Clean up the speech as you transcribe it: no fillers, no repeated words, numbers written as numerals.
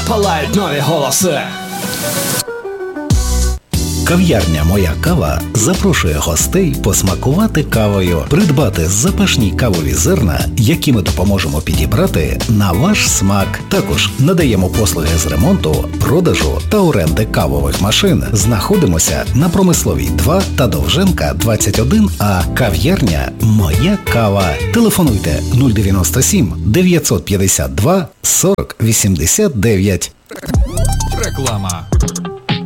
запалають нові голоси. Кав'ярня «Моя кава» запрошує гостей посмакувати кавою, придбати запашні кавові зерна, які ми допоможемо підібрати на ваш смак. Також надаємо послуги з ремонту, продажу та оренди кавових машин. Знаходимося на Промисловій 2 та Довженка 21А. Кав'ярня «Моя кава». Телефонуйте 097 952 40 89. Реклама.